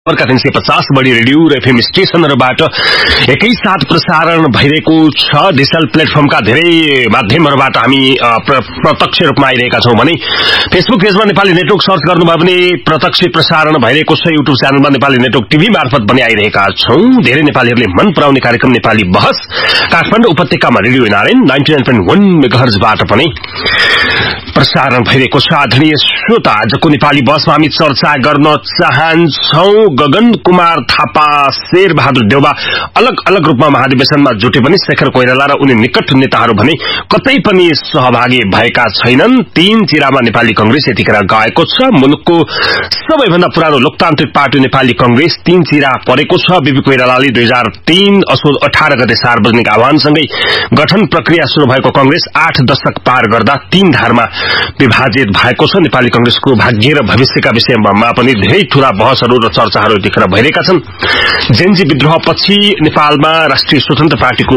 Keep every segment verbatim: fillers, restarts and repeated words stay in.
का तीन सय पचास बढी रेडियो र एफएम स्टेशनहरूबाट एकैसाथ प्रसारण भइरहेको छ। डिजिटल प्लेटफर्मका धेरै माध्यमहरूबाट हामी प्रत्यक्ष रूपमा आइरहेका छौं भने फेसबुक पेजमा नेपाली नेटवर्क सर्च गर्नुभयो भने प्रत्यक्ष प्रसारण भइरहेको छ। युट्युब च्यानलमा नेपाली नेटवर्क टिभी मार्फत पनि आइरहेका छौं। धेरै नेपालीहरूले मन पराउने कार्यक्रम नेपाली बहस काठमाडौँ उपत्यकामा radio Narayan ninety nine point वन मेगाहर्जबाट पनि प्रसारण भइरहेको छ। आदरणीय श्रोता, आजको नेपाली बहसमा हामी चर्चा गर्न चाहन्छौं गगन कुमार थापा, शेर बहादुर देउबा अलग अलग रूपमा महाधिवेशनमा जुटे पनि शेखर कोइराला र उनी निकट नेताहरू भने कतै पनि सहभागी भएका छैनन्। तीन चिरामा नेपाली कंग्रेस यतिखेर गएको छ। मुलुकको सबैभन्दा पुरानो लोकतान्त्रिक पार्टी नेपाली कंग्रेस तीन चिरा परेको छ। बीबी कोइरालाले दुई हजार तीन असोज अठार गते सार्वजनिक आह्वानसँगै गठन प्रक्रिया शुरू भएको कंग्रेस आठ दशक पार गर्दा तीन धारमा विभाजित भएको छ। नेपाली कंग्रेसको भाग्य र भविष्यका विषयमा पनि धेरै ठूला बहसहरू र चर्चा यतिखेर भइरहेका छन्। जेन्जी विद्रोहपछि नेपालमा राष्ट्रिय स्वतन्त्र पार्टीको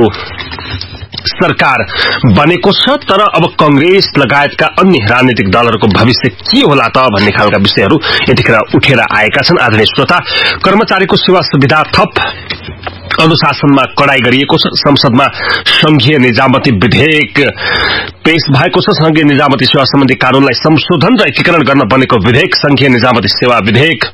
सरकार बनेको छ, तर अब कंग्रेस लगायतका अन्य राजनीतिक दलहरूको भविष्य के होला त भन्ने खालका विषयहरू यतिखेर उठेर आएका छन्। आदरणीय श्रोता, कर्मचारीको सेवा सुविधा थप अनुशासनमा कडाई गरिएको छ। संसदमा संघीय निजामती विधेयक पेश भएको छ। संघीय निजामती सेवा सम्बन्धी कानूनलाई संशोधन र एकीकरण गर्न बनेको विधेयक संघीय निजामती सेवा विधेयक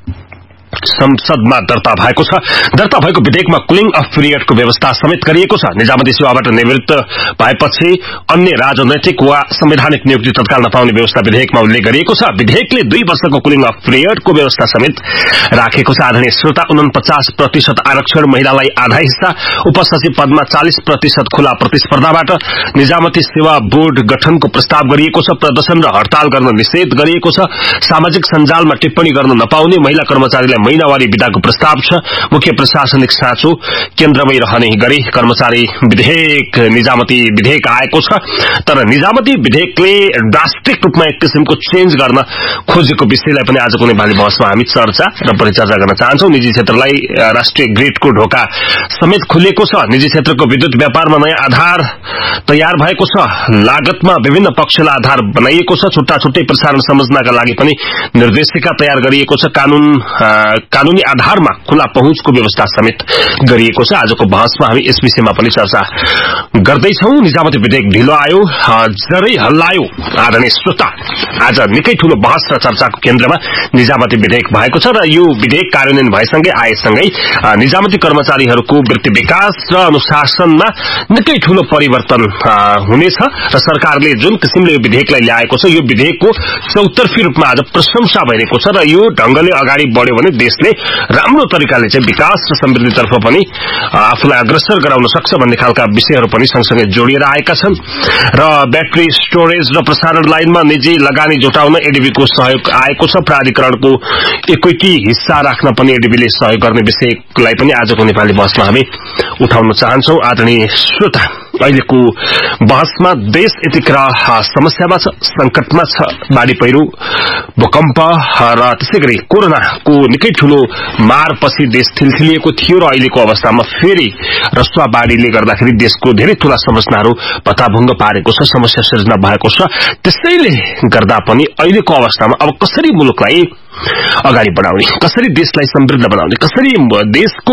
संसदमा दर्ता भएको छ। दर्ता भएको विधेयकमा कुलिङ अफ पिरियडको व्यवस्था समेत गरिएको छ। निजामती सेवाबाट निवृत्त भएपछि अन्य राजनैतिक वा संवैधानिक नियुक्ति तत्काल नपाउने व्यवस्था विधेयकमा उल्लेख गरिएको छ। विधेयकले दुई वर्षको कुलिङ अफ पिरियडको व्यवस्था समेत राखेको छ। आदरणीय श्रोता, उनपचास प्रतिशत आरक्षण, महिलालाई आधा हिस्सा, उपसचिव पदमा चालीस प्रतिशत खुला प्रतिस्पर्धाबाट निजामती सेवा बोर्ड गठनको प्रस्ताव गरिएको छ। प्रदर्शन र हड़ताल गर्न निषेध गरिएको छ। सामाजिक सञ्जालमा टिप्पणी गर्न नपाउने, महिला कर्मचारीलाई महिनावारी विदाको प्रस्ताव छ। मुख्य प्रशासनिक साँचो केन्द्रमै रहने गरी कर्मचारी विधेयक निजामती विधेयक आएको छ। तर निजामती विधेयकले ड्रास्टिक रूपमा एक किसिमको चेन्ज गर्न खोजेको विषयलाई पनि आजको नेपाली बहसमा हामी चर्चा र परिचर्चा गर्न चाहन्छौं। निजी क्षेत्रलाई राष्ट्रिय ग्रिडको ढोका समेत खुलेको छ। निजी क्षेत्रको विद्युत व्यापारमा नयाँ आधार तयार भएको छ। लागतमा विभिन्न पक्षलाई आधार बनाइएको छ। छुट्टा छुट्टै प्रसारण सम्झनाका लागि पनि निर्देशिका तयार गरिएको छ। कानून कानूनी आधारमा खुला पहुँचको व्यवस्था समेत गरिएको छ। आजको बहसमा हामी यस विषयमा पनि चर्चा गर्दैछौं। निजामती विधेयक ढिलो आयो, जरै हल्लायो। आदरणीय श्रोता, आज निकै ठूलो बहस र चर्चाको केन्द्रमा निजामती विधेयक भएको छ र यो विधेयक कार्यान्वयन भएसँगै आएसँगै निजामती कर्मचारीहरूको वृत्ति विकास र अनुशासनमा निकै ठूलो परिवर्तन हुनेछ र सरकारले जुन किसिमले यो विधेयकलाई ल्याएको छ, यो विधेयकको चौतर्फी रूपमा आज प्रशंसा भइरहेको छ र यो ढंगले अगाडि बढ्यो भने देशले राम्रो तरिकाले चाहिँ विकास र समृद्धितर्फ पनि आफूलाई अग्रसर गराउन सक्छ भन्ने खालका विषयहरू पनि सँगसँगै जोडिएर आएका छन्। र ब्याट्री स्टोरेज र प्रसारण लाइनमा निजी लगानी जुटाउन एडीबीको सहयोग आएको छ। प्राधिकरणको इक्विटी हिस्सा राख्न पनि एडीबीले सहयोग गर्ने विषयलाई पनि आजको नेपाली बहसमा हामी उठाउन चाहन्छौं। आदरणीय श्रोता, अहिलेको बहसमा देश यतिखेर समस्यामा छ, संकटमा छ। बाढी पहिरो, भूकम्प र त्यसैगरी कोरोनाको निकै ठूलो मारपछि देश थिलथिलिएको थियो र अहिलेको अवस्थामा फेरि रसुवा बाढीले गर्दाखेरि देशको धेरै ठूला संरचनाहरू पताभुङ्ग पारेको छ, समस्या सृजना भएको छ। त्यसैले गर्दा पनि अहिलेको अवस्थामा अब कसरी मुलुकलाई अगाडि बढाउने, कसरी देशलाई समृद्ध बनाउने, कसरी देशको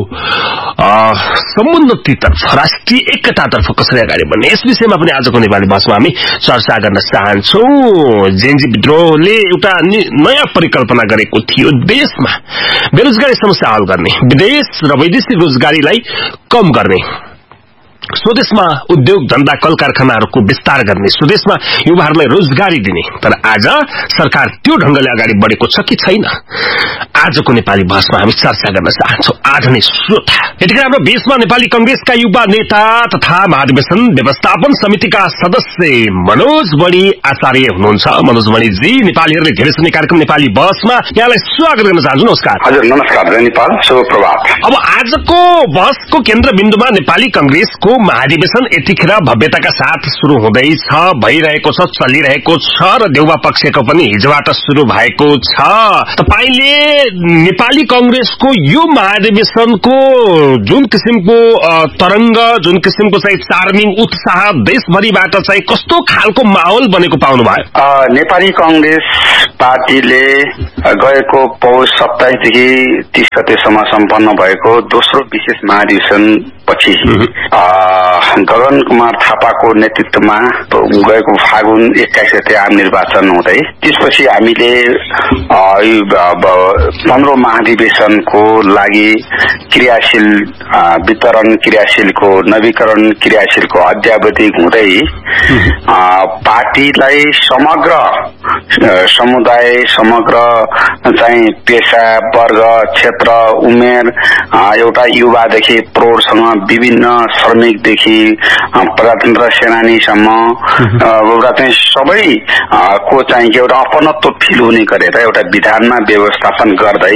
समुन्नतितर्फ, राष्ट्रिय एकतातर्फ कसरी अगाडि बढ्ने, यस विषयमा पनि आजको नेपाली भाषामा हामी चर्चा गर्न चाहन्छौं। जेन्जी विद्रोहले एउटा नयाँ परिकल्पना गरेको थियो, देशमा बेरोजगारी समस्या हल गर्ने, विदेश र वैदेशिक रोजगारीलाई कम गर्ने, स्वदेशमा उद्योग धन्दा कल कारखानाहरूको विस्तार गर्ने, स्वदेशमा युवाहरूलाई रोजगारी दिने। तर आज सरकार त्यो ढंगले अगाडि बढेको छ कि छैन, आजको नेपाली भाषामा हामी चर्चा गर्न चाहन्छौं। आदरणीय श्रोता, यतिखेर हाम्रो बीचमा नेपाली कंग्रेसका युवा नेता तथा महाधिवेशन व्यवस्थापन समितिका सदस्य मनोज बणी आचार्य हुनुहुन्छ। मनोज बणीजी, नेपालीहरूले धेरै सुन्ने कार्यक्रम नेपाली बहसमा यहाँलाई स्वागत गर्न चाहन्छु। नमस्कार। हजुर, नमस्कार नेपाल, शुभ प्रभात। अब आजको बहसको केन्द्रबिन्दुमा नेपाली कंग्रेसको महाधिवेशन यतिखेर भव्यताका साथ शुरू हुँदैछ, भइरहेको छ, चलिरहेको छ र देउबा पक्षको पनि हिजोबाट शुरू भएको छ। तपाईले नेपाली कांग्रेसको यो महाधिवेशनको जुन किसिमको तरंग, जुन किसिमको चाहिँ चार्मिङ उत्साह देशभरिबाट चाहिँ कस्तो खालको माहौल बनेको पाउनु भयो? नेपाली कांग्रेस पार्टीले गएको पौष सत्ताइसदेखि तीस गतेसम्म सम्पन्न भएको दोस्रो विशेष महाधिवेशन पछि गगन कुमार थापाको नेतृत्वमा गएको फागुन एक्काइस गते आम निर्वाचन हुँदै त्यसपछि हामीले पन्ध्रौं महाधिवेशनको लागि क्रियाशील वितरण क्रियाशीलको नवीकरण क्रियाशीलको अध्यावधिक हुँदै पार्टीलाई समग्र समुदाय समग्र चाहिँ पेशा वर्ग क्षेत्र उमेर एउटा युवादेखि प्रौढसम्म विभिन्न श्रमिकदेखि प्रजातन्त्र सेनानीसम्म एउटा चाहिँ सबै को चाहिँ एउटा अपनत्व फिल हुने गरेर एउटा विधानमा व्यवस्थापन गर्दै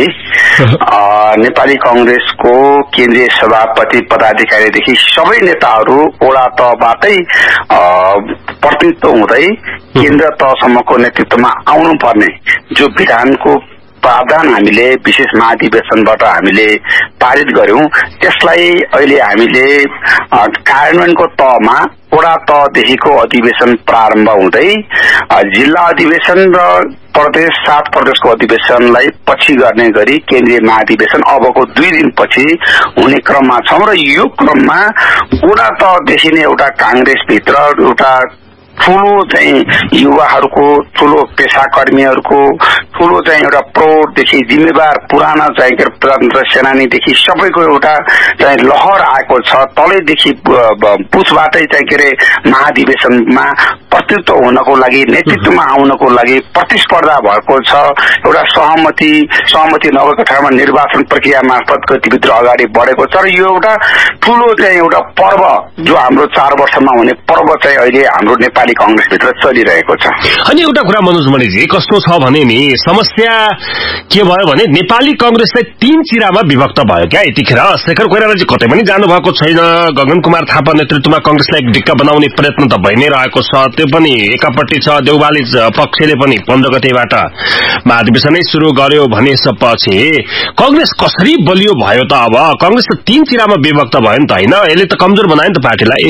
नेपाली कांग्रेसको केन्द्रीय सभापति पदाधिकारीदेखि सबै नेताहरू वडा तहबाटै प्रतिनिधित्व हुँदै केन्द्र तहसम्मको नेतृत्वमा आउनुपर्ने जो विधानको प्रावधान हामीले विशेष महाधिवेशनबाट हामीले पारित गर्यौं, त्यसलाई अहिले हामीले कार्यान्वयनको तहमा वडा तहदेखिको अधिवेशन प्रारम्भ हुँदै जिल्ला अधिवेशन र प्रदेश सात प्रदेशको अधिवेशनलाई पछि गर्ने गरी केन्द्रीय महाधिवेशन अबको दुई दिनपछि हुने क्रममा छौं र यो क्रममा वडा तहदेखि नै एउटा कांग्रेसभित्र एउटा ठूलो चाहिँ युवाहरूको ठूलो पेशाकर्मीहरूको ठूलो चाहिँ एउटा प्रौढदेखि जिम्मेवार पुराना चाहिँ प्रजातन्त्र सेनानीदेखि सबैको एउटा चाहिँ लहर आएको छ। तलैदेखि पुछबाटै चाहिँ के अरे महाधिवेशनमा प्रतिनिधित्व हुनको लागि नेतृत्वमा आउनको लागि प्रतिस्पर्धा भएको छ। एउटा सहमति सहमति नभएको ठाउँमा निर्वाचन प्रक्रिया मार्फत गतिविधि अगाडि बढेको छ र यो एउटा ठूलो चाहिँ एउटा पर्व जो हाम्रो चार वर्षमा हुने पर्व चाहिँ अहिले हाम्रो नेपाली कांग्रेस भित्र चलिरहेको छ। अनि एउटा कुरा मनोज मणिजी कस्तो छ भने नि समस्या के भयो भने नेपाली कांग्रेसलाई तीन चिरामा विभक्त भयो क्या यतिखेर। शेखर कोइरालाजी कतै पनि जानु भएको छैन, गगन कुमार थापा नेतृत्वमा कांग्रेसलाई ढिक्का बनाउने प्रयत्न त भइ नै रहेको छ। त्यो पनि एकापट्टि छ देउबाली पक्षले पनि पन्ध्र गतेबाट महाधिवेशनै शुरू गर्यो भनेपछि कांग्रेस कसरी बलियो भयो त? अब कांग्रेस त तीन चिरामा विभक्त भयो नि त, हैन? यसले त कमजोर बनायो नि त पार्टीलाई।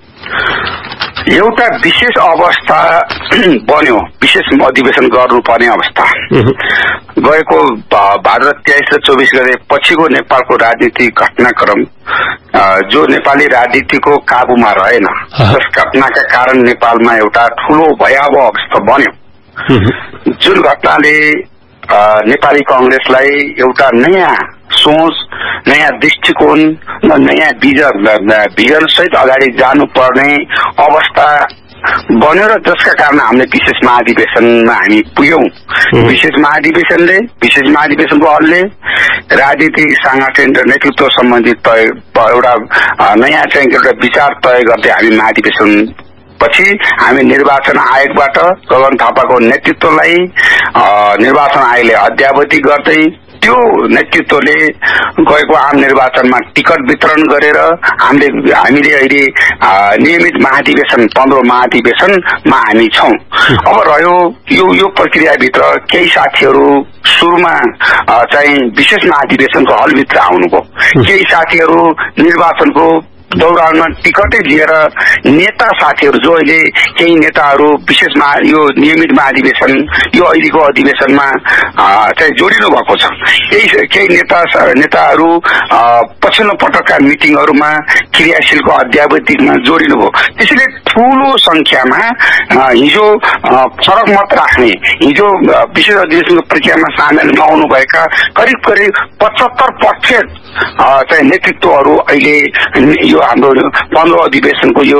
एउटा विशेष अवस्था बन्यो, विशेष अधिवेशन गर्नुपर्ने अवस्था गएको भाद्र तेइस र चौबिस गते पछिको नेपालको राजनीतिक घटनाक्रम जो नेपाली राजनीतिको काबुमा रहेन, त्यस घटनाका कारण नेपालमा एउटा ठूलो भयावह अवस्था बन्यो जुन घटनाले नेपाली कांग्रेसलाई एउटा नयाँ सोच, नयाँ दृष्टिकोण र नयाँ भिजन सहित अगाडि जानुपर्ने अवस्था बन्यो र जसका कारण हामीले विशेष महाधिवेशनमा हामी पुग्यौं। विशेष महाधिवेशनले विशेष महाधिवेशनको हलले राजनीतिक सांगठनिक र नेतृत्व सम्बन्धित तय एउटा नयाँ चाहिँ एउटा विचार तय गर्दै हामी महाधिवेशन पछि हामी निर्वाचन आयोगबाट गगन थापाको नेतृत्वलाई निर्वाचन आयोगले अध्यावधि गर्दै त्यो नेतृत्वले गएको आम निर्वाचनमा टिकट वितरण गरेर हामीले हामीले अहिले नियमित महाधिवेशन पन्ध्रौं महाधिवेशनमा हामी छौं। अब रह्यो यो यो प्रक्रियाभित्र केही साथीहरू सुरुमा चाहिँ विशेष महाधिवेशनको हलभित्र आउनुभयो, केही साथीहरू निर्वाचनको दौरानमा टिकटै लिएर नेता साथीहरू जो अहिले केही नेताहरू विशेष यो नियमित महाधिवेशन यो अहिलेको अधिवेशनमा चाहिँ जोडिनु भएको छ। केही केही नेता नेताहरू पछिल्लो पटकका मिटिङहरूमा क्रियाशीलको अध्यावधिकमा जोडिनुभयो। त्यसैले ठूलो संख्यामा हिजो फरक मत राख्ने, हिजो विशेष अधिवेशनको प्रक्रियामा सामेल नहुनुभएका करिब करिब पचहत्तर प्रतिशत चाहिँ नेतृत्वहरू अहिले यो हाम्रो पन्ध्र अधिवेशनको यो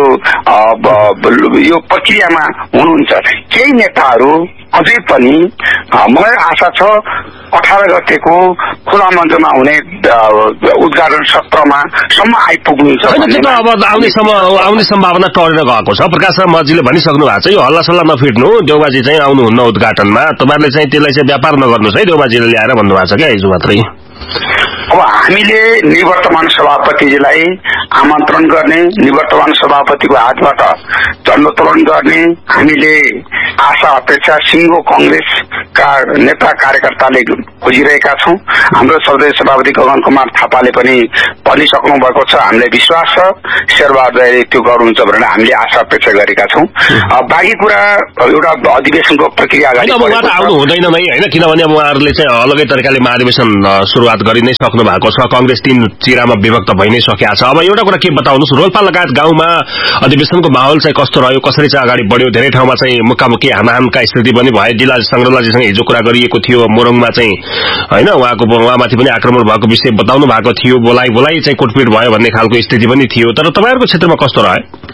यो प्रक्रियामा हुनुहुन्छ। केही नेताहरू अझै पनि मलाई आशा छ अठार गतेको खुला मञ्चमा हुने उद्घाटन सत्रमा सम्म आइपुग्नुहुन्छ। अब आउने आउने सम्भावना टरेर गएको छ। प्रकाश मजीले भनिसक्नु भएको छ यो हल्ला सल्ला नफिट्नु, देउबाजी चाहिँ आउनुहुन्न उद्घाटनमा, तपाईहरुले चाहिँ त्यसलाई चाहिँ व्यापार नगर्नुस् है देउबाजीले ल्याएर भन्नुभएको छ क्या हिजो मात्रै। अब हामीले निवर्तमान सभापतिजीलाई आमन्त्रण गर्ने, निवर्तमान सभापतिको हातबाट दण्डोत्तोलन गर्ने हामीले आशा अपेक्षा सिङ्गो कांग्रेसका नेता कार्यकर्ताले खोजिरहेका छौं। हाम्रो प्रदेश सभापति गगन कुमार थापाले पनि भनिसक्नु भएको छ, हामीलाई विश्वास छ शेरबहादुरले त्यो गर्नुहुन्छ भनेर हामीले आशा अपेक्षा गरेका छौं। बाँकी कुरा एउटा अधिवेशनको प्रक्रिया अगाडि बढेको आउनु हुँदैन नै हैन, किनभने अब उहाँहरूले चाहिँ अलगै तरिकाले महाधिवेशन सुरुवात गरि नै सक्नु भएको छ। कांग्रेस तीन चिरामा विभक्त भइ नै सकेको छ। अब एउटा कुरा के बताउनुस्, रोल्पा लगायत गाउँमा अधिवेशनको माहौल चाहिँ कस्तो रह्यो, कसरी चाहिँ अगाडि बढ्यो? धेरै ठाउँमा चाहिँ मुक्कामुक्की हानाहानका स्थिति पनि भए। जिल्ला संग्रलाजीसँग हिजो कुरा गरिएको थियो, मोरङमा चाहिँ हैन उहाँको उहाँमाथि पनि आक्रमण भएको विषय बताउनु भएको थियो, बोलाइ बोलाइ चाहिँ कुटपिट भयो भन्ने खालको स्थिति पनि थियो। तर तपाईहरुको क्षेत्रमा कस्तो रह्यो?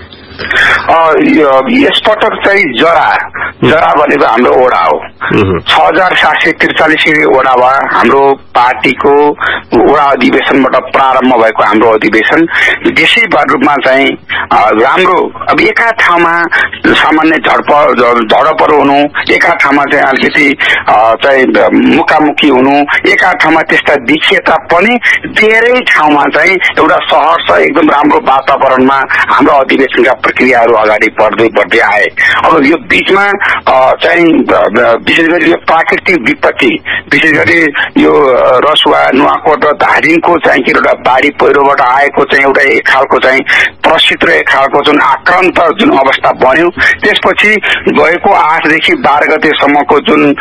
यसपटक चाहिँ जरा जरा भनेको हाम्रो ओडा हो। छ हजार सात सय त्रिचालिस ओडामा हाम्रो पार्टीको ओडा अधिवेशनबाट प्रारम्भ भएको हाम्रो अधिवेशन देशैभर रूपमा चाहिँ राम्रो। अब एका ठाउँमा सामान्य झडप झडपहरू हुनु, एका ठाउँमा चाहिँ अलिकति चाहिँ मुकामुकी हुनु, एका ठाउँमा त्यस्ता देखिएता पनि धेरै ठाउँमा चाहिँ एउटा सहर छ एकदम राम्रो वातावरणमा हाम्रो अधिवेशनका प्रक्रियाहरू अगाडि बढ्दै बढ्दै आए। अब यो बीचमा चाहिँ विशेष गरी यो प्राकृतिक विपत्ति, विशेष गरी यो रसुवा, नुवाकोट र धादिङको चाहिँ एउटा बाढी पहिरोबाट आएको चाहिँ एउटा एक खालको चाहिँ प्रसिद्ध एक खालको जुन आक्रान्त जुन अवस्था बन्यो, त्यसपछि गएको आठदेखि बाह्र गतेसम्मको जुन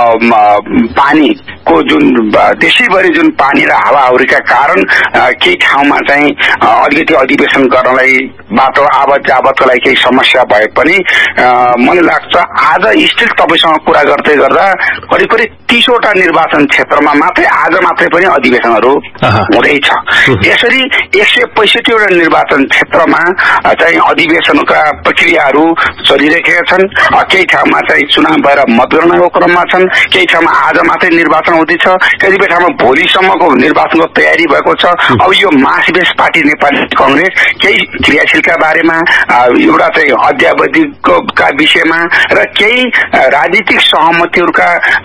पानीको जुन देशैभरि जुन पानी र हावाहुरीका कारण केही ठाउँमा चाहिँ अलिकति अधिवेशन गर्नलाई बाटो आवत जावतको लागि केही समस्या भए पनि मलाई लाग्छ आज स्टिल तपाईसँग कुरा गर्दै गर्दा करिब करिब तीसवटा निर्वाचन क्षेत्रमा मात्रै आज मात्रै पनि अधिवेशनहरू हुँदैछ। यसरी एक सय पैंसठीवटा निर्वाचन क्षेत्रमा चाहिँ अधिवेशनका प्रक्रियाहरू चलिरहेका छन्। केही ठाउँमा चाहिँ चुनाव भएर मतगणनाको क्रममा छन्, केही ठाउँमा आज मात्रै निर्वाचन हुँदैछ, कतिपय ठाउँमा भोलिसम्मको निर्वाचनको तयारी भएको छ। अब यो मासबेस पार्टी नेपाली कांग्रेस केही क्रियाशीलका बारेमा, एउटा चाहिँ अध्यावधिको का विषयमा र केही राजनीतिक सहमतिहरूका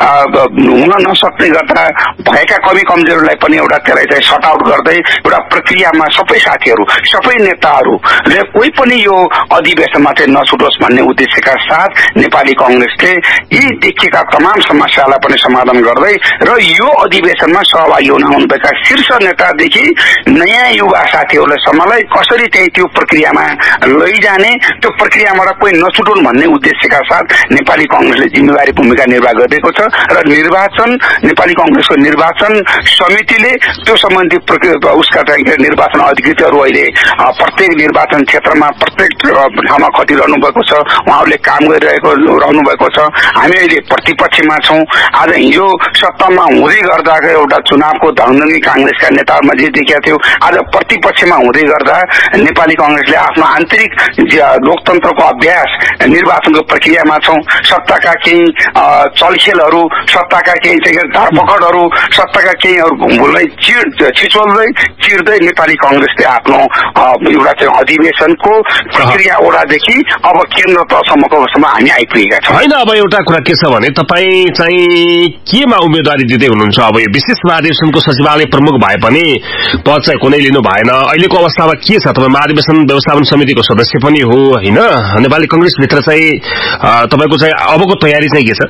हुन नसक्ने गर्दा भएका कमी कमजोरीलाई पनि एउटा त्यसलाई चाहिँ सर्ट आउट गर्दै एउटा प्रक्रियामा सबै साथीहरू, सबै नेताहरूले कोही पनि यो अधिवेशनमा चाहिँ नछुटोस् भन्ने उद्देश्यका साथ नेपाली कांग्रेसले यी देखिएका तमाम समस्यालाई पनि समाधान गर्दै र यो अधिवेशनमा सहभागी हुन आउनुभएका शीर्ष नेतादेखि नयाँ युवा साथीहरूलाई सम्मलाई कसरी चाहिँ त्यो प्रक्रियामा लैजाने, त्यो प्रक्रियाबाट कोही नछुटुन् भन्ने उद्देश्यका साथ नेपाली कांग्रेसले जिम्मेवारी भूमिका निर्वाह गरेको छ र निर्वाचन नेपाली कांग्रेसको निर्वाचन समितिले त्यो सम्बन्धी उसका चाहिँ निर्वाचन अधिकृतहरू अहिले प्रत्येक निर्वाचन क्षेत्रमा प्रत्येक ठाउँमा खटिरहनु भएको छ, उहाँहरूले काम गरिरहेको रहनु भएको छ। हामी अहिले प्रतिपक्षमा छौं। आज हिजो सत्तामा हुँदै गर्दाको एउटा चुनावको धङधङ्गी कांग्रेसका नेताहरूमा जे देखिएको थियो, आज प्रतिपक्षमा हुँदै गर्दा नेपाली कांग्रेसले आफ्नो आन्तरिक लोकतन्त्रको अभ्यास निर्वाचनको प्रक्रियामा छौं। सत्ताका केही चलखेलहरू, सत्ताका केही चाहिँ धरपकडहरू, सत्ताका केहीहरूलाई छिचोल्दै चिर्दै नेपाली कांग्रेसले आफ्नो एउटा चाहिँ अधिवेशनको प्रक्रिया ओडादेखि अब केन्द्र तहसम्मकोसम्म हामी आइपुगेका छौँ। होइन, अब एउटा कुरा के छ भने तपाईँ चाहिँ केमा उम्मेदवारी दिँदै हुनुहुन्छ? अब यो विशेष महाधिवेशनको सचिवालय प्रमुख भए पनि पद चाहिँ कुनै लिनु भएन। अहिलेको अवस्थामा के छ? तपाईँ महाधिवेशन व्यवस्थापन समितिको सदस्य पनि हो होइन? नेपाली कांग्रेसभित्र चाहिँ तपाईँको चाहिँ अबको तयारी चाहिँ के छ?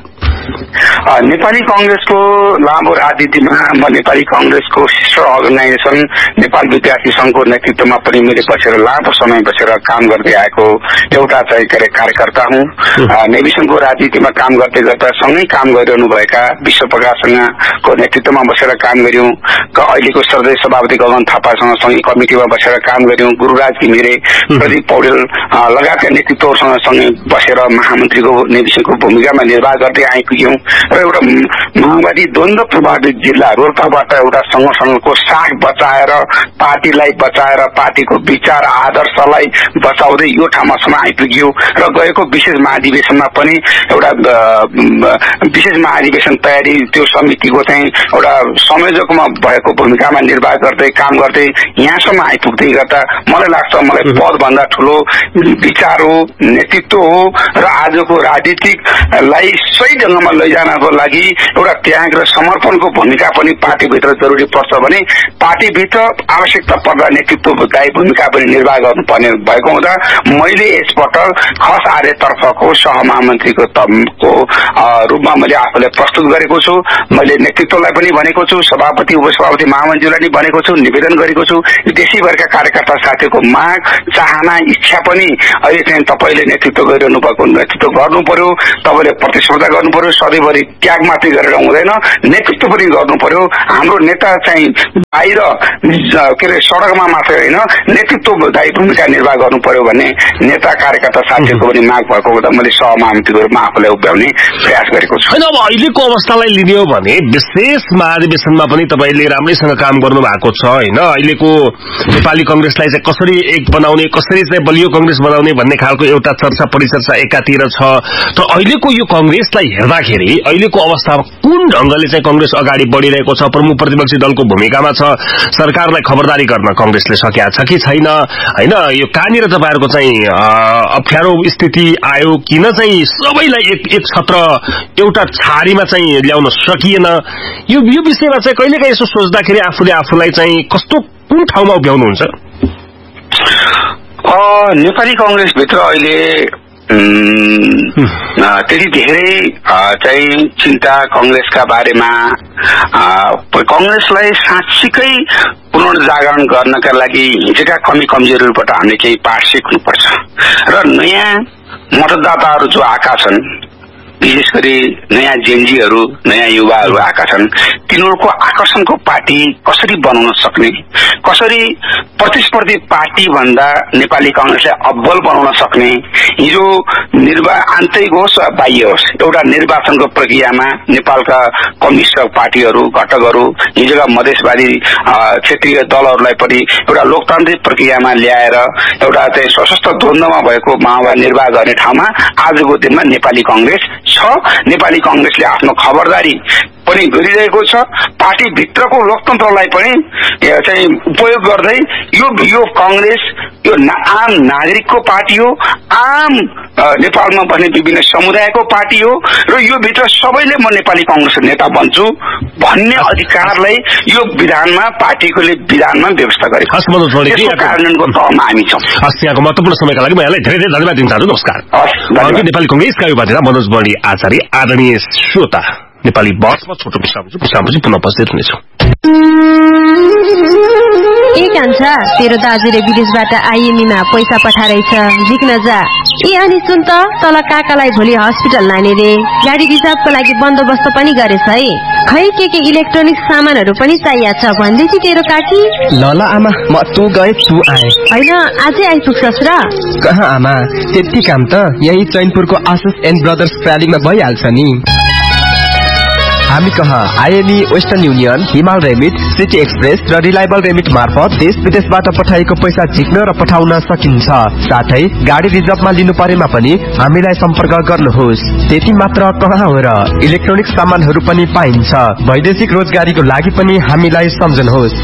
नेपाली कांग्रेसको लामो राजनीतिमा म नेपाली कांग्रेसको सिस्टर अर्गनाइजेसन नेपाल विद्यार्थी संघको नेतृत्वमा पनि मैले बसेर लामो समय बसेर काम गर्दै आएको एउटा चाहिँ कार्यकर्ता हुँ। नेविसनको राजनीतिमा काम गर्दै गर्दा सँगै काम गरिरहनु भएका विश्व प्रकाशसँगको नेतृत्वमा बसेर काम गर्यौं। अहिलेको प्रदेश सभापति गगन थापासँग सँगै कमिटीमा बसेर काम गर्यौं। गुरुराज घिमिरे, प्रदीप पौडेल लगायतका नेतृत्वहरूसँग सँगै बसेर महामन्त्रीको नेविसनको भूमिकामा निर्वाह गर्दै आइपुग्यौं र एउटा माओवादी द्वन्द्व प्रभावित जिल्ला रोल्पाबाट एउटा संगठनको साख बचाएर, पार्टीलाई बचाएर, पार्टीको विचार आदर्शलाई बचाउँदै यो ठाउँसम्म आइपुग्यो र गएको विशेष महाधिवेशनमा पनि एउटा विशेष महाधिवेशन तयारी त्यो समितिको चाहिँ एउटा संयोजकमा भएको भूमिकामा निर्वाह गर्दै काम गर्दै यहाँसम्म आइपुग्दै गर्दा मलाई लाग्छ मलाई पदभन्दा ठूलो विचार हो, नेतृत्व हो र आजको राजनीतिकलाई सही ढंगमा लैजानको राष्ट्रको लागि एउटा त्याग र समर्पणको भूमिका पनि पार्टीभित्र जरुरी पर्छ भने पार्टीभित्र आवश्यकता पर्दा नेतृत्वदायी भूमिका पनि निर्वाह गर्नुपर्ने भएको हुँदा मैले यसपटक खस आर्यतर्फको सहमहामन्त्रीको को रूपमा मैले आफूलाई प्रस्तुत गरेको छु। मैले नेतृत्वलाई पनि भनेको छु, सभापति उपसभापति महामन्त्रीलाई पनि भनेको छु, निवेदन गरेको छु। देशैभरका कार्यकर्ता साथीहरूको माग चाहना इच्छा पनि अहिले चाहिँ तपाईँले नेतृत्व गरिरहनु भएको नेतृत्व गर्नु पर्यो, तपाईँले प्रतिस्पर्धा गर्नु पर्यो, सधैँभरि त्याग मात्रै गरेर हुँदैन, नेतृत्व पनि गर्नु पर्यो। हाम्रो नेता चाहिँ बाहिर के अरे सडकमा मात्रै होइन नेतृत्वदायी भूमिका निर्वाह गर्नु पर्यो भन्ने नेता कार्यकर्ता साथीहरूको पनि माग भएको हुँदा मैले सहमहामन्त्रीको रूपमा आफूलाई उभ्याउने प्रयास गरेको छु। होइन अब अहिलेको अवस्थालाई लिने हो भने विशेष महाधिवेशनमा पनि तपाईँले राम्रैसँग काम गर्नु भएको छ होइन। अहिलेको नेपाली कंग्रेसलाई चाहिँ कसरी एक बनाउने, कसरी चाहिँ बलियो कंग्रेस बनाउने भन्ने खालको एउटा चर्चा परिचर्चा एकातिर छ। तर अहिलेको यो कंग्रेसलाई हेर्दाखेरि अहिलेको अवस्थामा कुन ढंगले चाहिँ कंग्रेस अगाडि बढिरहेको छ, प्रमुख प्रतिपक्षी दलको भूमिकामा छ, सरकारलाई खबरदारी गर्न कंग्रेसले सकेका छ कि छैन हैन, यो कहाँनिर तपाईहरुको चाहिँ अप्ठ्यारो स्थिति आयो, किन चाहिँ सबैलाई एक एक छत्र एउटा छारीमा चाहिँ ल्याउन सकिएन, यो यो विषयमा चाहिँ कहिलेकाहीँ यसो सोच्दाखेरि आफूले आफूलाई चाहिँ कस्तो कुन ठाउँमा उभ्याउनुहुन्छ? नेपाली कंग्रेस भित्र अहिले त्यति धेरै चाहिँ चिन्ता कंग्रेसका बारेमा कंग्रेसलाई साँच्चीकै पुनर्जागरण गर्नका लागि हिजोका कमी कमजोरीबाट हामीले केही पाठ सिक्नुपर्छ र नयाँ मतदाताहरू जो आएका छन्, विशेष गरी नयाँ जेनजीहरू नयाँ युवाहरू आएका छन्, तिनीहरूको आकर्षणको पार्टी कसरी बनाउन सक्ने, कसरी प्रतिस्पर्धी पार्टी भन्दा नेपाली कंग्रेसलाई अब्बल बनाउन सक्ने, हिजो निर्वा आन्तरिक होस् वा बाह्य होस् एउटा निर्वाचनको प्रक्रियामा नेपालका कम्युनिस्ट पार्टीहरू घटकहरू हिजोका मधेसवादी क्षेत्रीय दलहरूलाई पनि एउटा लोकतान्त्रिक प्रक्रियामा ल्याएर एउटा चाहिँ सशस्त्र द्वन्द्वमा भएको माओवादी निर्वाह गर्ने ठाउँमा आजको दिनमा नेपाली कंग्रेस छ। नेपाली कंग्रेसले आफ्नो खबरदारी पनि गरिरहेको छ, पार्टी भित्रको लोकतन्त्रलाई पनि चाहिँ उपयोग गर्दै यो यो कंग्रेस यो आम नागरिकको पार्टी हो, आम नेपालमा भने विभिन्न समुदायको पार्टी हो र यो भित्र सबैले म नेपाली कंग्रेसको नेता बन्छु भन्ने अधिकारलाई यो विधानमा पार्टीकोले विधानमा व्यवस्था गरेको छ। यसको कार्यान्वयनको तहमा हामी छौँ। हस्, यहाँको महत्त्वपूर्ण समयका लागि म यहाँलाई धेरै धेरै धन्यवाद दिन चाहन्छु। नमस्कार। नेपाली कंग्रेसका उपाध्यक्ष मनोज बर्णी आचार्य। आदरणीय श्रोता, नेपाली बसमा छोटो विश्रामपछि विश्रामपछि पुनः उपस्थित हुनेछौँ। ए कान्छा, तेरो दाजुले विदेशबाट आइएमईमा पैसा पठाइरहेछ, झिक्न जा। ए अनि सुन त, तल काकालाई भोलि हस्पिटल लाने रे, गाडी रिजर्भको लागि बन्दोबस्त पनि गरेछ है। खै के के इलेक्ट्रोनिक सामानहरू पनि चाहिएको छ भन्दै थियो तेरो काकी। ल ल आमा, म तँ गए तँ आए। होइन, आजै आइपुग्छस् र? कहाँ आमा, त्यति काम त यही चैनपुरको आशिष एन्ड ब्रदर्स प्यालीमा भइहाल्छ नि। हामी कहाँ आइएमई, वेस्टर्न युनियन, हिमाल रेमिट, सिटी एक्सप्रेस र रिलायबल रेमिट मार्फत देश विदेशबाट पठाएको पैसा झिक्न र पठाउन सकिन्छ। साथै गाडी रिजर्भमा लिनु परेमा पनि हामीलाई सम्पर्क गर्नुहोस्। त्यति मात्र कहाँ हो र, इलेक्ट्रोनिक सामानहरू पनि पाइन्छ। वैदेशिक रोजगारीको लागि पनि हामीलाई सम्झनुहोस्।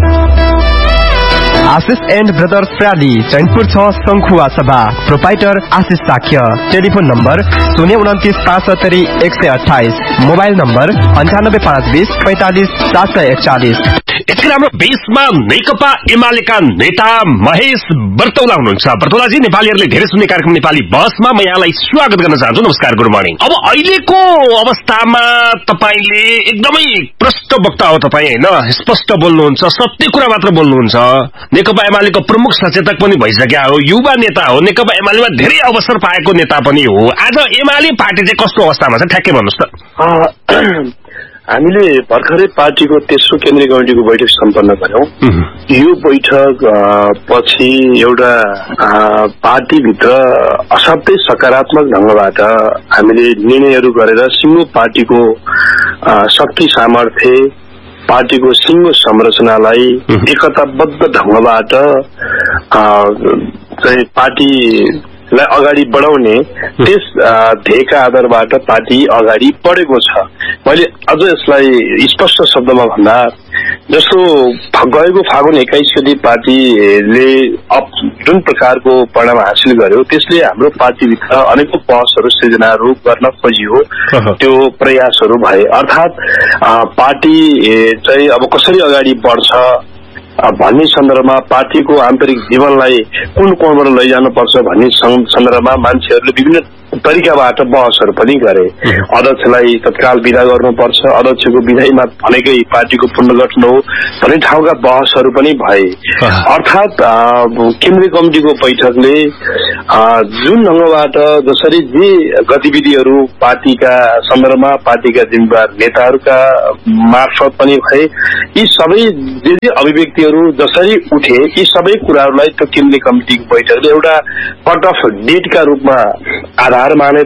आशिष एन्ड ब्रदर्स प्राली, चैनपुर छ, शंखुवा सभा। प्रोपाइटर आशिष साक्य। टेलिफोन नम्बर शून्य उन्तिस पाँच सत्तरी एक सय अठाइस। मोबाइल नम्बर अन्ठानब्बे पाँच बीस पैंतालिस सात सय एकचालिस। यतिखेर हाम्रो बेसमा नेकपा एमालेका नेता महेश बर्तौला हुनुहुन्छ। बर्तौलाजी, नेपालीहरूले धेरै सुन्ने कार्यक्रम नेपाली बसमा म यहाँलाई स्वागत गर्न चाहन्छु। नमस्कार, गुड मर्निङ। अब अहिलेको अवस्थामा तपाईले एकदमै प्रष्ट वक्ता हो तपाई हैन, स्पष्ट बोल्नुहुन्छ, सत्य कुरा मात्र बोल्नुहुन्छ। नेकपा एमालेको प्रमुख सचेतक पनि भइसक्या हो, युवा नेता हो, नेकपा एमालेमा धेरै अवसर पाएको नेता पनि हो। आज एमाले पार्टी चाहिँ कस्तो अवस्थामा छ ठ्याक्कै भन्नुहोस् त। हामीले भर्खरै पार्टीको तेस्रो केन्द्रीय कमिटिको बैठक सम्पन्न गर्यौं। यो बैठक पछि एउटा पार्टीभित्र असाध्यै सकारात्मक ढंगबाट हामीले निर्णयहरू गरेर सिङ्गो पार्टीको शक्ति सामर्थ्य, पार्टीको सिङ्गो संरचनालाई एकताबद्ध ढंगबाट चाहिँ पार्टीलाई अगाडि बढाउने त्यस ध्येयका आधारबाट पार्टी अगाडि बढेको छ। मैले अझ यसलाई स्पष्ट शब्दमा भन्दा जस्तो गएको फागुन एक्काइस गते पार्टीले जुन प्रकारको परिणाम हासिल गर्यो त्यसले हाम्रो पार्टीभित्र अनेकौं बहसहरू सृजनाहरू गर्न खोजियो त्यो प्रयासहरू भए अर्थात् पार्टी चाहिँ अब कसरी अगाडि बढ्छ भन्ने सन्दर्भमा पार्टीको आन्तरिक जीवनलाई कुन कोणबाट लैजानुपर्छ भन्ने सन्दर्भमा मान्छेहरूले विभिन्न तरिकाबाट बहसहरू पनि गरे। अध्यक्षलाई तत्काल विदा गर्नुपर्छ, अध्यक्षको विदाईमा भनेकै पार्टीको पुनर्गठन हो भन्ने ठाउँका बहसहरू पनि भए। अर्थात् केन्द्रीय कमिटिको बैठकले जुन ढङ्गबाट जसरी जे गतिविधिहरू पार्टीका सन्दर्भमा पार्टीका जिम्मेवार नेताहरूका मार्फत पनि भए, यी सबै जे जे अभिव्यक्तिहरू जसरी उठे यी सबै कुराहरूलाई त्यो केन्द्रीय कमिटिको बैठकले एउटा कट अफ डेटका रूपमा आधार मानेर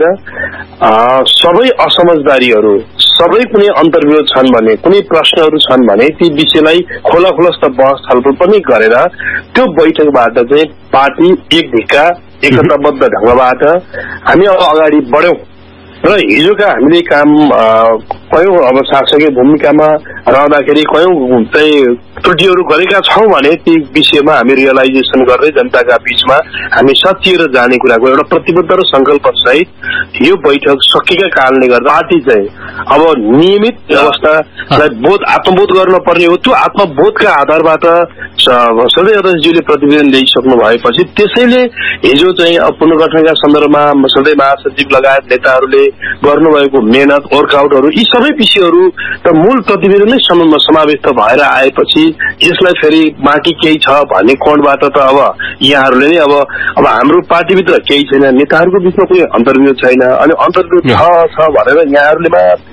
सबै असमझदारीहरू सबै कुनै अन्तर्विरोध छन् भने कुनै प्रश्नहरू छन् भने ती विषयलाई खोला खुलस्त बहस छलफल पनि गरेर त्यो बैठकबाट चाहिँ पार्टी एक ढिक्का एकताबद्ध ढङ्गबाट हामी अब अगाडि बढ्यौं र हिजोका हामीले काम कयौं अब शासकीय भूमिकामा रहँदाखेरि कयौं चाहिँ त्रुटिहरू गरेका छौं भने ती विषयमा हामी रियलाइजेसन गर्दै जनताका बीचमा हामी सचिएर जाने कुराको एउटा प्रतिबद्ध र संकल्प सहित यो बैठक सकेका कारणले गर्दा पार्टी चाहिँ अब नियमित व्यवस्थालाई बोध आत्मबोध गर्न पर्ने हो। त्यो आत्मबोधका आधारबाट सधैँ अध्यक्षज्यूले प्रतिवेदन ल्याइसक्नु भएपछि त्यसैले हिजो चाहिँ पुनर्गठनका सन्दर्भमा सधैँ महासचिव लगायत नेताहरूले गर्नुभएको मेहनत वर्कआउटहरू यी सबै विषयहरू त मूल प्रतिवेदनमै समावेश भएर आएपछि यसलाई फेरि बाँकी केही छ भन्ने कोणबाट त अब यहाँहरूले नै अब अब हाम्रो पार्टीभित्र केही छैन, नेताहरूको बीचमा कुनै अन्तर्विरोध छैन अनि अन्तर्विरोध छ भनेर यहाँहरूले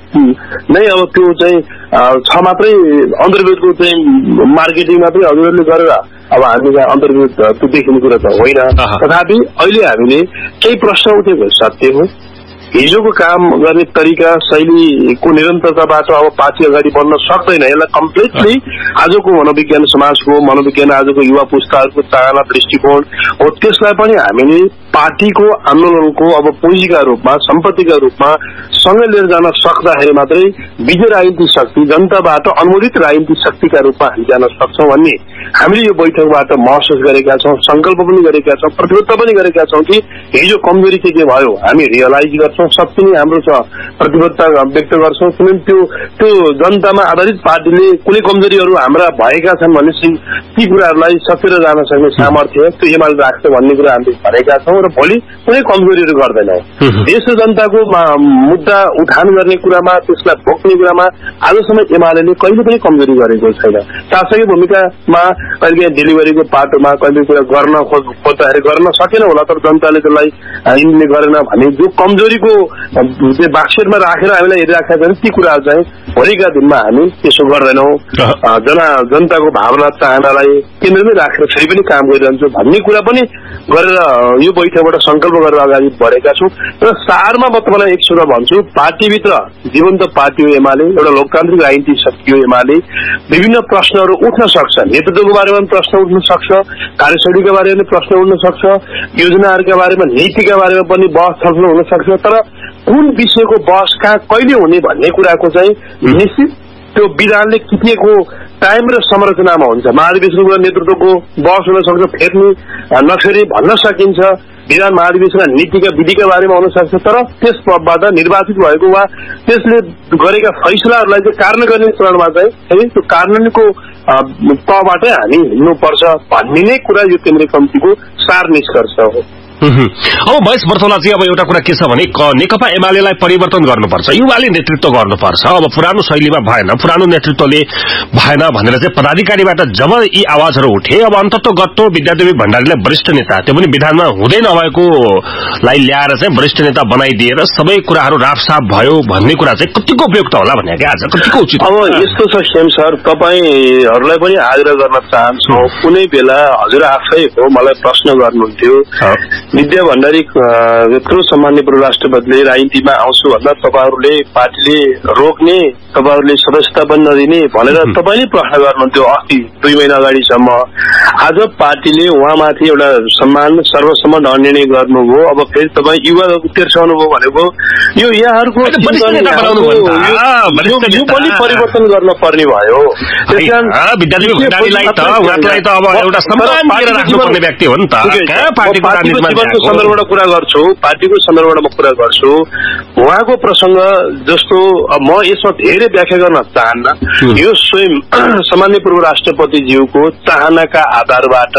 नै अब त्यो चाहिँ छ मात्रै अन्तर्विरोधको चाहिँ मार्केटिङ मात्रै हजुरहरूले गरेर अब हामीलाई अन्तर्विरोध त्यो देखिने कुरा त होइन। तथापि अहिले हामीले केही प्रश्न उठेको सत्य हो। हिजोको काम गर्ने तरिका शैलीको निरन्तरताबाट अब पार्टी अगाडि बढ्न सक्दैन। यसलाई कम्प्लिटली आजको मनोविज्ञान समाजको मनोविज्ञान आजको युवा पुस्ताहरूको चाहना दृष्टिकोण हो त्यसलाई पनि हामीले पार्टीको आन्दोलनको अब पुँजीका रूपमा सम्पत्तिका रूपमा सँगै लिएर जान सक्दाखेरि मात्रै विजय राजनीतिक शक्ति जनताबाट अनुमोदित राजनीतिक शक्तिका रूपमा हामी जान सक्छौं भन्ने हामीले यो बैठकबाट महसुस गरेका छौं, संकल्प पनि गरेका छौं, प्रतिबद्धता पनि गरेका छौं कि हिजो कमजोरी के के भयो हामी रियलाइज गर्छौं, शक्ति नै हाम्रो छ, प्रतिबद्धता व्यक्त गर्छौं। किनभने त्यो त्यो जनतामा आधारित पार्टीले कुनै कमजोरीहरू हाम्रा भएका छन् भने ती कुराहरूलाई सकेर जान सक्ने सामर्थ्य त्यो एमाले राख्छ भन्ने कुरा हामीले भनेका छौं र भोलि कुनै कमजोरीहरू गर्दैनौं। देश र जनताको मुद्दा उठान गर्ने कुरामा त्यसलाई बोक्ने कुरामा आजसम्म एमाले कहिले पनि कमजोरी गरेको छैन। शासकीय भूमिकामा कहिले डेलिभरीको पाटोमा कहिले कुरा गर्न खोज्दाखेरि गर्न सकेन होला, तर जनताले त्यसलाई यिनले गरेन भने जो कमजोरीको बाक्समा राखेर हामीलाई हेरिराखेका छन् ती कुराहरू चाहिँ भोलिका दिनमा हामी त्यसो गर्दैनौं। जना जनताको भावना चाहनालाई केन्द्रमै राखेर फेरि पनि काम गरिरहन्छौँ भन्ने कुरा पनि गरेर यो बैठकबाट संकल्प गरेर अगाडि बढेका छौं। र सारमा म तपाईँलाई एक कुरा भन्छु, पार्टीभित्र जीवन्त पार्टी हो एमाले, एउटा लोकतान्त्रिक राजनीतिक शक्ति हो एमाले। विभिन्न प्रश्नहरू उठ्न सक्छ, नेतृत्वको बारेमा पनि प्रश्न उठ्न सक्छ, कार्यशैलीका बारेमा पनि प्रश्न उठ्न सक्छ, योजनाहरूका बारेमा नीतिका बारेमा पनि बहस छलफल हुन सक्छ, तर कुन विषयको बहस कहाँ कहिले हुने भन्ने कुराको चाहिँ निश्चित त्यो विधानले किटिएको टाइम र संरचनामा हुन्छ। महाधिवेशनको नेतृत्वको बहस हुन सक्छ, फेर्ने नफेर्ने भन्न सकिन्छ, विधान महाधिवेशनका नीतिका विधिका बारेमा हुन सक्छ, तर त्यसबाट निर्वाचित भएको वा त्यसले गरेका फैसलाहरूलाई चाहिँ कार्यान्वयन गर्ने चरणमा चाहिँ त्यो कार्यान्वयनको तहबाटै हामी हिँड्नुपर्छ भन्ने नै कुरा यो केन्द्रीय कमिटिको सार निष्कर्ष हो। अब महेश बर्तौला चाहिँ अब एउटा कुरा के छ भने नेकपा एमालेलाई परिवर्तन गर्नुपर्छ, युवाले नेतृत्व गर्नुपर्छ, अब पुरानो शैलीमा भएन, पुरानो नेतृत्वले भएन भनेर चाहिँ पदाधिकारीबाट जब यी आवाजहरू उठे, अब अन्ततः गत्तो विद्यादेवी भण्डारीलाई वरिष्ठ नेता त्यो पनि विधानमा हुँदै नभएकोलाई ल्याएर चाहिँ वरिष्ठ नेता बनाइदिएर सबै कुराहरू राफसाफ भयो भन्ने कुरा चाहिँ कतिको उपयुक्त होला भने क्या आज कतिको उचित? अब यस्तो छ सेम सर, तपाईहरूलाई पनि आग्रह गर्न चाहन्छु, कुनै बेला हजुर आफै हो मलाई प्रश्न गर्नुहुन्थ्यो विद्या भण्डारी यत्रो सम्माननीय पूर्व राष्ट्रपतिले राजनीतिमा आउँछु भन्दा तपाईँहरूले पार्टीले रोक्ने, तपाईँहरूले सदस्यता पनि नदिने भनेर तपाईँले प्रश्न गर्नुहुन्थ्यो अस्ति दुई महिना अगाडिसम्म। आज पार्टीले उहाँमाथि एउटा सम्मान सर्वसम्म निर्णय गर्नुभयो। अब फेरि तपाईँ युवा तेर्साउनुभयो भनेको यो यहाँहरूको यो पनि परिवर्तन गर्न पर्ने भयो। पार्टीको सन्दर्भबाट कुरा गर्छु पार्टीको सन्दर्भबाट म कुरा गर्छु उहाँको प्रसंग जस्तो म यसमा धेरै व्याख्या गर्न चाहन्न। यो स्वयं सामान्य पूर्व राष्ट्रपतिज्यूको चाहनाका आधारबाट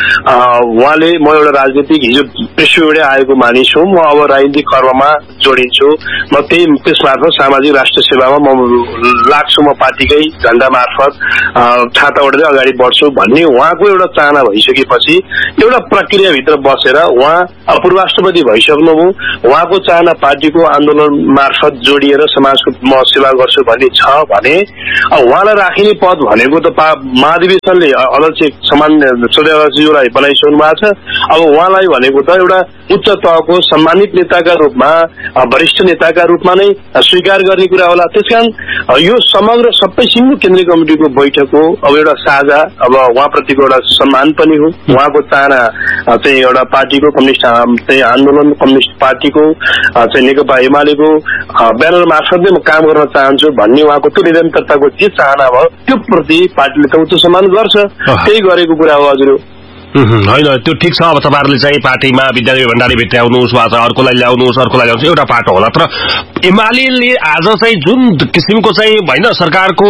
उहाँले म एउटा राजनीतिक हिजो पेशोबाट आएको मानिस हुँ, म अब राजनीतिक कर्ममा जोडिन्छु, म त्यही त्यसमार्फत सामाजिक राष्ट्र सेवामा म लाग्छु, म पार्टीकै झण्डा मार्फत छाता ओढ्दै अगाडि बढ्छु भन्ने उहाँको एउटा चाहना भइसकेपछि एउटा प्रक्रियाभित्र बसेर उहाँ पूर्व राष्ट्रपति भइसक्नुभयो। उहाँको चाहना पार्टीको आन्दोलन मार्फत जोडिएर समाजको म सेवा गर्छु भन्ने छ भने उहाँलाई राखिने पद भनेको त महाधिवेशनले अध्यक्ष सामान्य सदस्यज्यूलाई बनाइसक्नु भएको छ। अब उहाँलाई भनेको त एउटा उच्च तहको सम्मानित नेताका रूपमा वरिष्ठ नेताका रूपमा नै स्वीकार गर्ने कुरा होला। त्यसकारण यो समग्र सबै सिङ्गो केन्द्रीय कमिटिको बैठक हो। अब एउटा साझा अब उहाँप्रतिको एउटा सम्मान पनि हो। उहाँको चाहना चाहिँ एउटा पार्टीको कम्युनिस्ट चाहिँ आन्दोलन कम्युनिस्ट पार्टीको चाहिँ नेकपा एमालेको ब्यानर मार्फत नै म काम गर्न चाहन्छु भन्ने उहाँको त्यो निरन्तरताको जे चाहना भयो त्यो प्रति पार्टीले त उच्च सम्मान गर्छ, त्यही गरेको कुरा हो हजुर। होइन त्यो ठिक छ। अब तपाईँहरूले चाहिँ पार्टीमा विद्यादेवी भण्डारी भित्र्याउनुहोस् वा अर्कोलाई ल्याउनुहोस् अर्कोलाई ल्याउनुहोस् एउटा पाटो होला, तर एमाले आज चाहिँ जुन किसिमको चाहिँ होइन सरकारको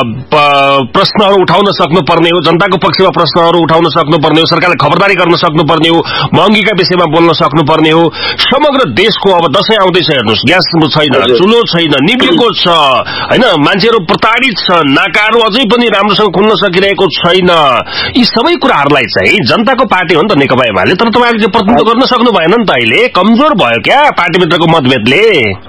प्रश्नहरू उठाउन सक्नुपर्ने हो, जनताको पक्षमा प्रश्नहरू उठाउन सक्नुपर्ने हो, सरकारले खबरदारी गर्न सक्नुपर्ने हो, महँगीका विषयमा बोल्न सक्नुपर्ने हो। समग्र देशको अब दशैं आउँदैछ हेर्नुहोस्, ग्यास छैन, चुलो छैन, निभेको छ होइन, मान्छेहरू प्रताडित छन्, नाकाहरू अझै पनि राम्रोसँग खुल्न सकिरहेको छैन। यी सबै कुराहरूलाई चाहिँ जनताको पार्टी हो नि त नेकपा एमाले, तर तपाईँहरूले प्रतिनिधित्व गर्न सक्नु भएन नि त। अहिले कमजोर भयो क्या पार्टीभित्रको मतभेदले।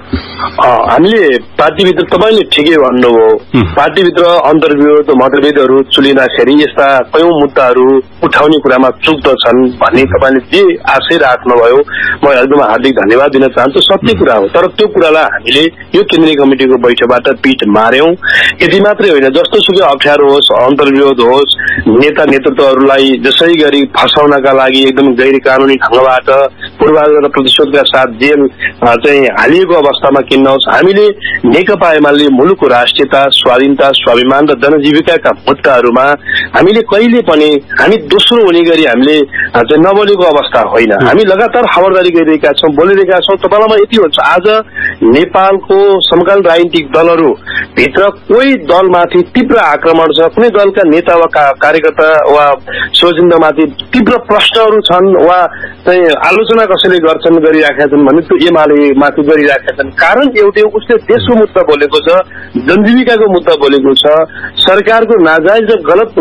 हामीले पार्टीभित्र तपाईँले ठिकै भन्नुभयो, पार्टीभित्र अन्तर्विरोध मतभेदहरू चुलिँदाखेरि यस्ता कयौं मुद्दाहरू उठाउने कुरामा चुक्दछन् भन्ने तपाईँले जे आशय राख्नुभयो म एकदम हार्दिक धन्यवाद दिन चाहन्छु। सत्य कुरा हो, तर त्यो कुरालाई हामीले यो केन्द्रीय कमिटिको बैठकबाट पिठ मार्यौं। यति मात्रै होइन, जस्तो सुकै अप्ठ्यारो होस्, अन्तर्विरोध होस्, नेता नेतृत्वहरूलाई जसै गरी फसाउनका लागि एकदम गैर कानूनी ढंगबाट पूर्वाग्रह र प्रतिशोधका साथ जेल चाहिँ हालिएको अवस्थामा किन नहोस्, हामीले नेकपा एमाले मुलुकको राष्ट्रियता, स्वाधीनता, स्वाभिमान र जनजीविकाका मुद्दाहरूमा हामीले कहिले पनि हामी दोस्रो हुने गरी हामीले चाहिँ नबोलेको अवस्था होइन। हामी लगातार खबरदारी गरिरहेका छौँ, बोलिरहेका छौँ। तपाईँलाई म यति भन्छु, आज नेपालको समकालीन राजनीतिक दलहरू भित्र कोही दलमाथि तीव्र आक्रमण छ, कुनै दलका नेता वा कार्यकर्ता वा स्वजनमाथि तीव्र प्रश्नहरू छन् वा चाहिँ आलोचना कसैले गर्छन् गरिराखेका छन् भने त्यो एमाले माथि गरिराखेका छन्। कारण एउटै, उसले देशको मुद्दा बोलेको छ, जनजीविकाको मुद्दा बोलेको छ, सरकारको नाजायज र गलत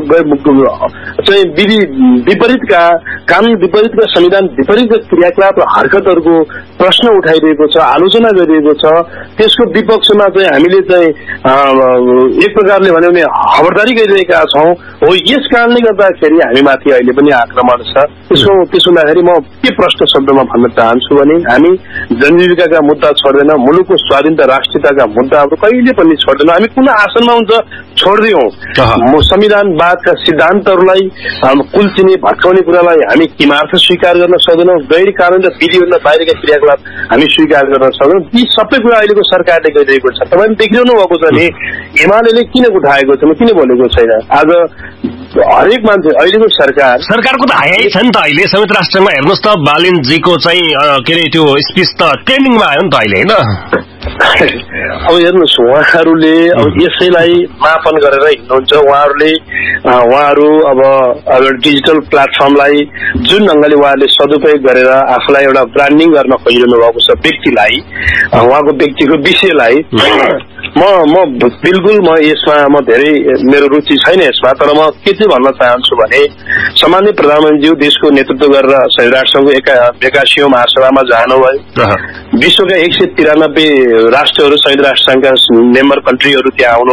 चाहिँ विधि विपरीतका कानून विपरीतका संविधान विपरीतका क्रियाकलाप र हरकतहरूको प्रश्न उठाइरहेको छ, आलोचना गरिरहेको छ। त्यसको विपक्षमा चाहिँ हामीले चाहिँ एक प्रकारले भन्यो भने खबरदारी गरिरहेका छौँ। हो, यस कारणले गर्दाखेरि हामीमाथि अहिले पनि आक्रमण छ। त्यसको त्यसो हुँदाखेरि म के प्रश्न शब्दमा भन्न चाहन्छु भने हामी जनजीविकाका मुद्दा छोड्दैन, मुलुकको स्वाधीनता राष्ट्रियताका मुद्दाहरू कहिले पनि छोड्दैन। हामी कुन आसनमा हुन्छ छोड्दैनौँ। संविधानवादका सिद्धान्तहरूलाई कुल्चिने भत्काउने कुरालाई हामी किमार्थ स्वीकार गर्न सक्दैनौँ। गैर कानून र विधिभन्दा बाहिरका क्रियाकलाप हामी स्वीकार गर्न सक्दैनौँ। यी सबै कुरा अहिलेको सरकारले गरिरहेको छ। तपाईँले देखिरहनु भएको छ नि एमाले किन उठाएको छैन, किन बोलेको छैन। आज हरेक मान्छे अहिलेको सरकार सरकारको त हाई छ नि त। अहिले संयुक्त राष्ट्रमा हेर्नुहोस् त बालिनजीको चाहिँ के अरे त्यो स्पिच त ट्रेनिङमा आयो नि त अहिले होइन। अब हेर्नुहोस्, उहाँहरूले अब यसैलाई मापन गरेर हिँड्नुहुन्छ। उहाँहरूले उहाँहरू अब डिजिटल प्लेटफर्मलाई जुन ढङ्गले उहाँहरूले सदुपयोग गरेर आफूलाई एउटा ब्रान्डिङ गर्न खोजिरहनु भएको छ, व्यक्तिलाई उहाँको व्यक्तिको विषयलाई म म बिल्कुल म यसमा म धेरै मेरो रुचि छैन यसमा। तर म के चाहिँ भन्न चाहन्छु भने सामान्य प्रधानमन्त्रीज्यू देशको नेतृत्व गरेर संयुक्त राष्ट्रसङ्घको एका एकासीौँ महासभामा जानुभयो। विश्वका एक सय तिरानब्बे राष्ट्रहरू संयुक्त राष्ट्र संघका मेम्बर कन्ट्रीहरू त्यहाँ आउनु